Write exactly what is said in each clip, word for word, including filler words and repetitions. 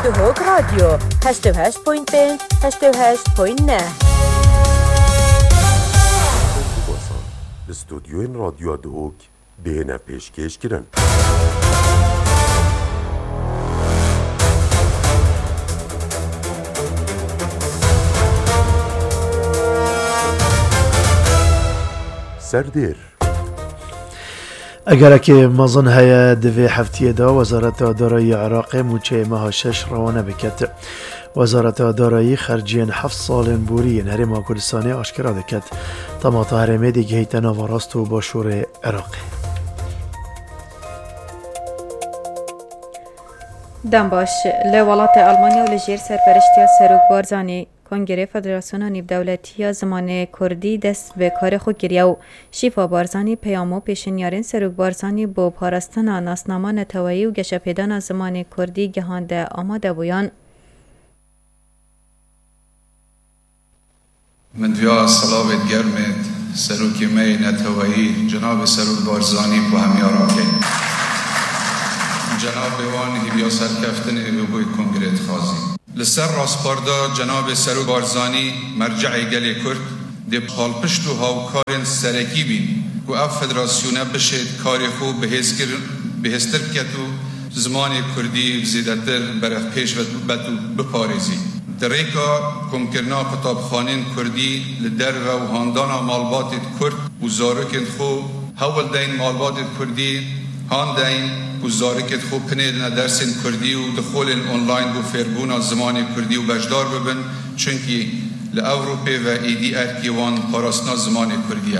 دهوک رادیو هشت و هشت پوینت پنج هشت و هشت پوینت نه. استودیوی رادیو دهوک دهنه پیشکش کرن. سردیر اگر که مزن هیا دوی هفته دا وزارت دارایی عراق موچه ماه شش روانه بکت. وزارت دارایی خرجین هفت سال بوری هرم کردستان آشکار دکت تماتا هرمه دیگه هیتنا وراست و باشور عراق. دم باش لولات آلمانیا و لجیر سرپرشتی سروک بارزانی کنگره فدراسیون نیب دولتی زمان کردی دست به کار خود گریه و شیفا بارزانی پیامو پیشنیارین سروک بارزانی با پارستان ناسنامه نتوایی و گشپیدان زمان کردی گهانده آماده بویان. من ویا صلاوت گرمت سروکی می نتوایی جناب سروک بارزانی با همی عراقی جناب وان هیویا سرکفتن ایوبوی کنگرهت خازی لسر راسپاردا جناب سروک بارزانی مرجع گلی کرد دی پالپشت و هاوکارن سرکی بین و اف فدراسیونه بشید کاری خوب بهستر کتو زمان کردی زیدتر برف پیش بتو بپارزی دریکا کمکرنا کتاب خانین کردی لدر و هاندانا مالبات کرد و زارکت خوب هول دین مالبات کردی هان دین و زارکت خوب پنیدنا درسین کردی و دخول اونلاین و فرگونا زمان کردی و بجدار ببن چونکی لأوروپی و ایدی ارکیوان پاراسنا زمان کردی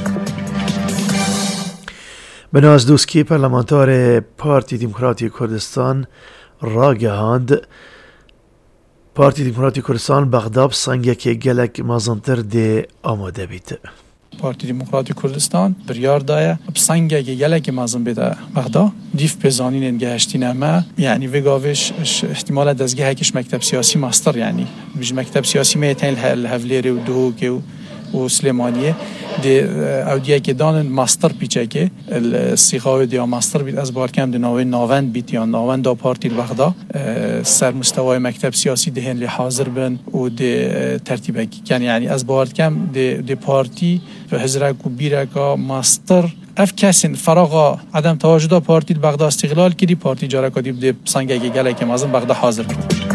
بناز دوسکی پارلمانتار پارتی دموکراتی کردستان راگهاند پارتی دموکراتی کردستان بغداد سنگه که گلک مازنتر ده آماده بیت. پارتی دموکراتی کردستان بریار دایه بسنگه که گلک مازن بیده بغداد دیف بزانین گهشتی نمه یعنی وگاوش احتمال دزگه هکش مکتب سیاسی ماستر یعنی بیش مکتب سیاسی میتین الهفلیر و دهوکه و و سلیمانیه دی اودیه که دانن ماستر پیچه که السیخاوی دیا ماستر بید از بار کم دی ناوی ناوند بیت یا ناوند دا پارتی بغداد سر مستوای مکتب سیاسی دهن لی حاضر بن و دی ترتیبه کن یعنی از بار کم دی, دی پارتی و هزرک و بیرکا ماستر اف کسین فراغ عدم تواجد پارتی بغداد استقلال کردی پارتی جارکا دیب دی سنگه که گله که مازن بغداد حاضر بید.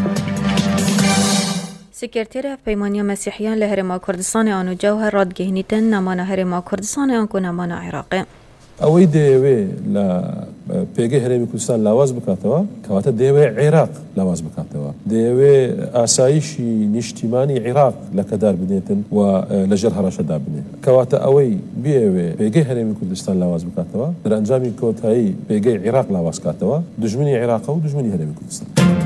سکرتیر پیمانی مسیحیان لهرما کردستان آنو جوهر رادگهنیتن نمان هرما کردستان آنکو نمان عراقه اوی دیوی ل پیگه هرمی کردستان لواز بکاتوا کواتا دیوی عراق لواز بکاتوا دیوی آسایشی نشتیمانی عراق لکدار بنیتن و لجر هراش دار بنیتن کواتا اوی بیوی پیگه هرمی کردستان لواز بکاتوا در انجامی کوتایی پیگه عراق لواز کاتوا دجمنی عراق و دجمنی هرمی کردستان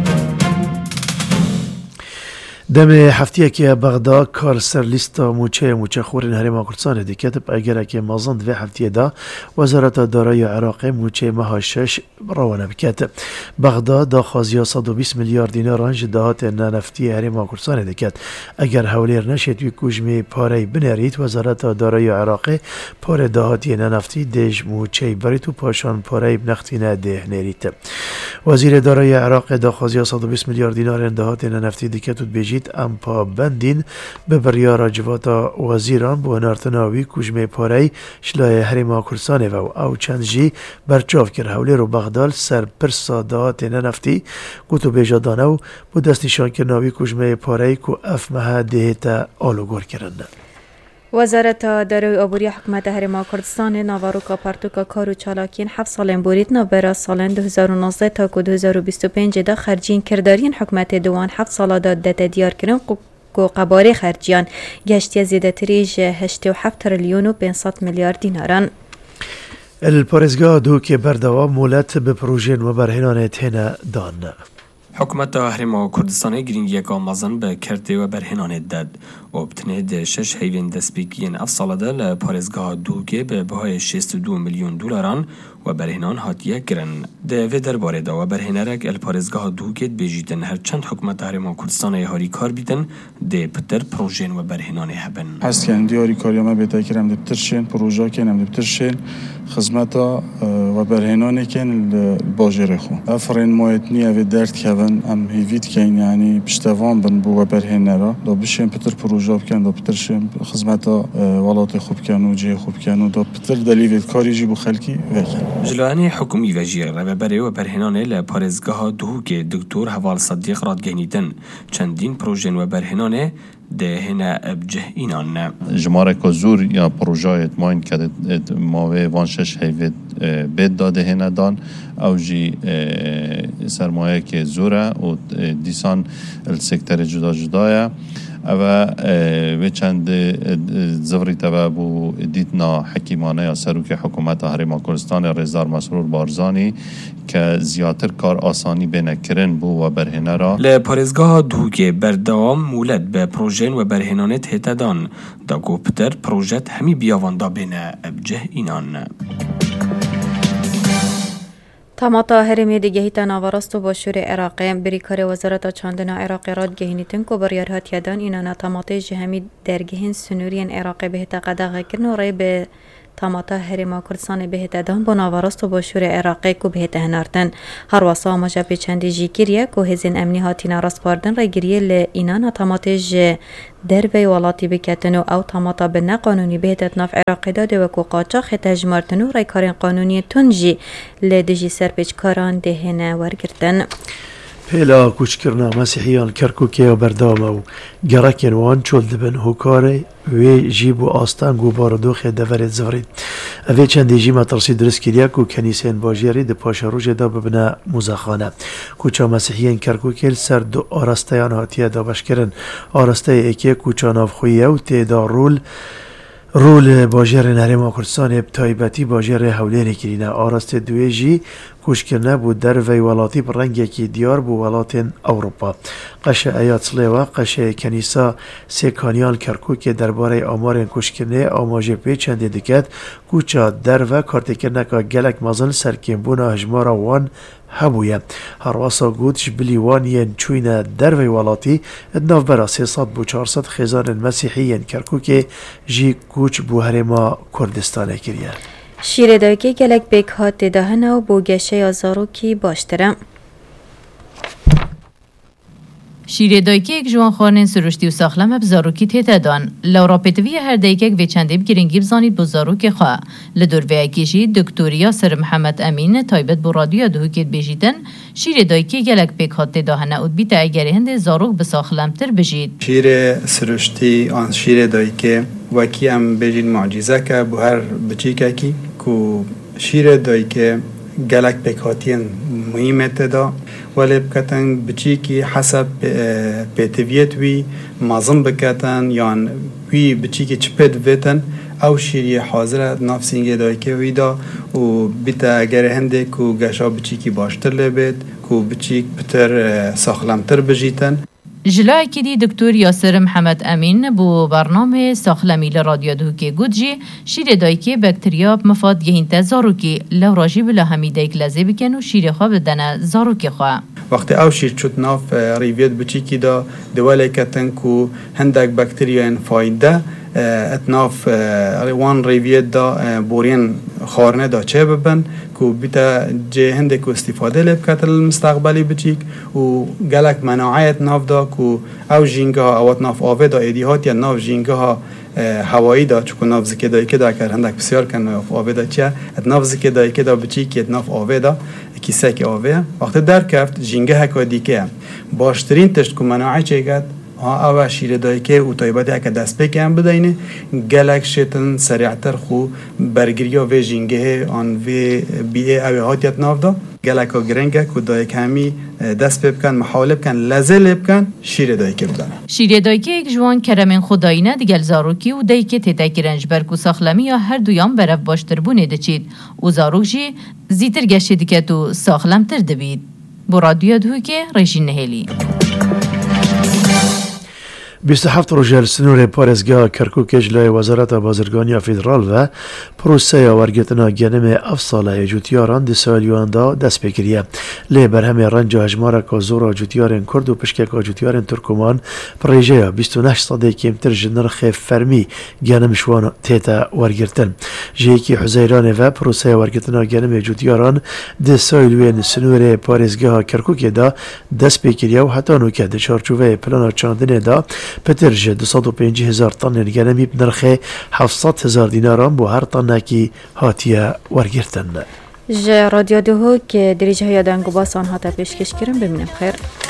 دم هفته که بغداد کار سر لیستا موچه موچه خورین هرم کردستان دیکت اگر که مازند و هفته دا وزارت دارایی عراق موچه ماه شش روانه بکت بغداد دا خازیا صد و بیست میلیارد دینار انج دهات نفتی هرم کردستان دیکت اگر حولیر نشد و کوجمی پاره بنرید وزارت دارایی عراق پاره دهاتی نفتی دژ موچه بریتو پاشان پاره بنختی نده نرید وزیر دارایی عراق دا خازیا صد و بیست میلیارد دینار دهات نفتی دیکت بیجید ام پا بندین به بریار جواتا وزیران بو نارتناوی کجمه پاره شلای هرما کردستان و او چند جی برچاف کر حولی رو بغداد سر پرسا دهات نفتی گوتو بیجا دانو بو دست نشان کرناوی کجمه پاره کو اف مها دهتا آلوگور کرنن. وزارت دارایی آبوری حکومت هرما کردستان ناواروکا پارتوکا کارو چالاکین هفت سالن بورید نابرا سالن دو هزار و نوزده تا دو هزار و بیست و پنج دا خرجین کردارین حکومت دوان هفت سالا داد دتا دیار کرن کو قباره خرجیان گشتی زیده تریج هشت و هفت تریلیون و پانصد میلیارد دیناران. الپارزگاه دو که بردوام مولت به پروژین و برهنان تهنه دان. حکومت هرما کردستان گرینگی که مازن به کرده و برهنان داد و بتنید شش هیوین دسپیکین اف ساله ده لپارزگاه دو که به بهای شصت و دو میلیون دلاران و برهنان هاتیه کرن. ده و درباره دا و برهنرک الپارزگاه دوکت بیجیتن هر چند حکومت هرما کردستان هاری کار بیدن ده پتر پروژین و برهنان هبن. هست که اندیاری کاریامه بیتا کرم ده پترشین پروژا کنم ده پترشین خدمتا و برهنانه کن الباجر خو. افرین مایتنی او درد کهون ام هیوید کن یعنی پشتوان بن بو و برهنرا دا بشین پتر پروژا بکن دا پترشین خدمتا ولات خوب کن و جه خوب کن و دا پتر دلیوید کاری جی بو خلکی وکن. جلوانی حکومی و جیر و بره و برهنانه لپارزگاه دو که دکتر حوال صدیق راد گهنیدن چندین پروژن و برهنانه ده هنا ابجه اینان. جماره که زور یا پروژه ماین که ماوی وانشش هیوید بید داده هنا دان او جی سرمایه که زوره و دیسان السکتر جدا جدایه و چند زوری تبع بو دیتنا حکیمانه یا سروک حکومت هرما کردستان رضا مسرور بارزانی که زیاتر کار آسانی بنکرن بو و برهنه را لپارزگاه دوگه بردوام مولد به پروژین و برهنانه تهتدان دا گوپتر پروژت همی بیاواندا بینه ابجه اینان. تماتا هرمی دیگهی تناوراست و باشور عراقی بریکار وزارت چاندن عراقی راد گهینیتن که بریارهات یدان اینانا تماتا جهمی درگهین سنورین عراقی بهتا قداغه کرن و رای به تماتا هرما کردستان بهتا دان با ناوراست و باشور عراقی که بهتا هنارتن هر واسا آماجا پیچندی جی گریه که هزین امنی هاتی ناراست باردن رای گریه ل اینانا تماتا ج دربی ولاتی بکتنو او تماتا به نقانونی بهتت ناف عراقی داده و که قاچاق تجمارتنو رای کارین قانونی تنجی لدجی سرپیچ کاران دهنه ورگرتن. پیلا کوچکرنا مسیحیان کرکوکی و بردام و گرکن وان چول دبن هوکاره وی جیب و آستانگ و باردوخ دورت زورید. اوی چندی جیما ترسی درست کریا که کنیسین باجیری ده پاشا روژ دا ببنا موزخانه. کوچا مسیحیان کرکوکیل سر دو آرستیان هاتیه دا بشکرن. آرسته ایکی کوچا نافخویه و تیدا رول رول باجر نرما کردستان ابتایبتی باجر حولین کرینه. آرست دوی جی کوشکرنه بود در وی ولاتی پر رنگی که دیار بو ولاتین اوروپا. قشه ایات سلیوه قشه کنیسا سیکانیان کرکوک درباره آمار کوشکرنه آماجه پی چند دکت کوچا در و کارتکرنه که گلک مزن سرکیمبونا هجمارا وان هبویه. هر واسا گودش بلی وانین چوینه در وی ولاتی ادناف برا سیصد بو چهارصد خیزان مسیحیین کرکوک جی کوچ بو هرما کردستان کریه. شیر دایکی گلک بیک هات دهنه و بو گشه یا زاروکی باشترم. شیر دایکی یک جوان خانن سروشتی و ساخلم بزاروکی تیتا دان. لورا پیتوی هر دایکک و چنده بگیرنگی بزانید بزاروک خواه. لدور و اکیشی دکتوریا سر محمد امین تایبت بو رادیو دهوکت بجیدن شیر دایکی گلک بیک هات دهنه و بیت اگر هند زاروک بساخلم تر بجید. شیر سروشتی آن شیر دایکی وکی ام بجید معجزه که بو هر بچیکه کی کو شیر دایکی گلک بیک هاتین مهمت دا ولی بکتن بچی که حسب پیتویت وی مازم بکتن یان وی بچی که چپد ویتن او شیری حاضر ناف سینگه دای که وی دا و بیتا اگر هنده که گشا بچی که باشتر لبید که بچی پتر ساخلمتر بجیتن. جلای کدی دکتر یاسر محمد امین بو برنامه ساخلمی لرادیو دهوکی گودجی شیر دایکی بکتریا مفاد گهینت زاروکی لوراجی بلا همی دایک لازه بکن و شیر خواه بدن زاروکی خواه. وقتی او شیر چوت ناف ریویت بچی که دا دوله کتن که هندک بکتریا این فایده اتناف وان ریویت دا بورین خارنه دا چه ببن که بیتا جه هنده که استفاده لب کتر المستقبلی بچیک و گلک مناعیت ناف دا که او جینگه ها اوات ناف آوه دا ایدی هات یا ناف جینگه ها هوایی دا چکو ناف زکی دایی که دا کر هندک بسیار کن ناف آوه دا چه ات ناف زکی دایی که دا بچیک ات ناف آوه دا کیسه که آوه وقت در کفت جینگه هکا دیگه باشترین تشت که مناعی چه گد ها اول شیر دایی که او تایباتی اکا دست بکن بدهینه گلک شیطن سریعتر خو برگریا و جینگه آن و بیه اوی هاتیت ناف دا گلک ها گرنگه که دایی که همی دست بکن محاوله بکن لزه بکن شیر دایی که بدنه. شیر دایی که یک جوان کرمین خدایینه دیگل زاروکی و دایی که تیتا گرنج برگو ساخلمی یا هر دویان برف باشتر بونه دچید و زاروک جی زیتر گشتی دیگه تو ساخلم تر دبید. با رادیو دوی که ریشین نهیلی. بیست و هفت روژه سنور پارێزگا کەرکووکێک لای وەزارەتە بازرگانیە فیدرال و پرۆسەیە وەرگرتنا گەنمێ ئەف ساڵە جوتیاران دی سالیواندا دەست پێکریە لێ بەرهەمێ ڕەنجە هەژمارەکە زۆرە جوتیارên کورد و پشکێکە جوتیارên تورکمان پڕێژەیە بیست و نەش سەدەی کێمتر ji نرخê fermî genim ji wan tête wergirtin. Ji yekî Huzeyranê ve pîroseya wergirtina genimê cûtiyaran di saliyên Sinûrê Parêzgeha Kerkûkê da dest pê kiriye û heta nûke di çarçoveyê plana çandinê da pitir ji du sed û pêncî hezar tanên genimî bi nirxê heft sed hezar dînaran bo her tanekî hatiye wergirtin. Ji Radyo Duhok dirêjeya dengûbasan hate pêşkêşkirin bimînin xêr.